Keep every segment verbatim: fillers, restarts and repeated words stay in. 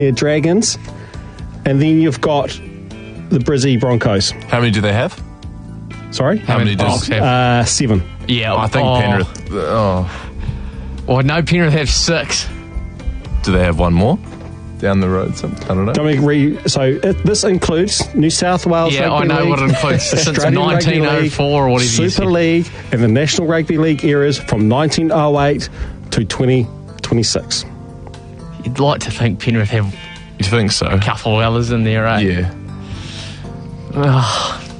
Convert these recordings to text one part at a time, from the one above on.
Dragons, and then you've got the Brizzy Broncos. How many do they have? Sorry? How, How many does... have? Uh, seven. Yeah. I think oh. Penrith... Oh. Well, no, Penrith have six. Do they have one more? Down the road, something. I don't know. Don't we re- so it, this includes New South Wales yeah, Rugby I know League, what it includes. Since Australian nineteen oh four or whatever Super you said. League, and the National Rugby League eras from nineteen oh eight to twenty twenty-six. You'd like to think Penrith have You think so? a couple of others in there, eh? Yeah. Oh,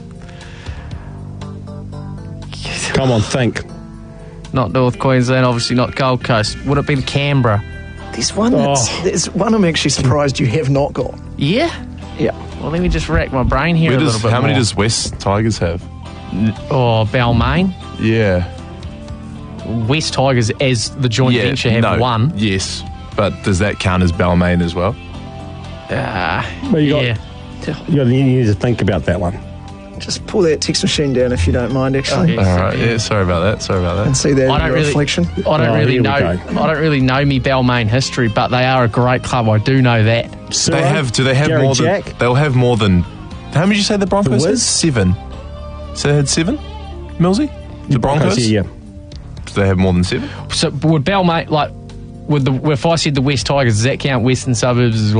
Come on, think. not North Queensland, obviously not Gold Coast. Would it be Canberra? There's one that's, Oh. there's one I'm actually surprised you have not got. Yeah? Yeah. Well, let me just rack my brain here Where a does, little bit how many more. does West Tigers have? Oh, Balmain. Yeah. West Tigers, as the joint yeah, venture, have no, one. Yes. But does that count as Balmain as well? Uh, Well, you got- yeah. You, got, you need to think about that one. Just pull that text machine down if you don't mind, actually, Okay. All right. Yeah, sorry about that. Sorry about and that. see that I in don't your really, reflection. I don't Oh, really here we know. go. I don't really know me Balmain history, but they are a great club. I do know that. Ciro, They have. Do they have Gary more Jack, than... They'll have more than... How many did you say the Broncos The had? Wiz? Seven. So they had seven? Millsy? The Broncos? yeah, yeah. Do they have more than seven? So would Balmain, like, would the if I said the West Tigers, does that count Western Suburbs as well?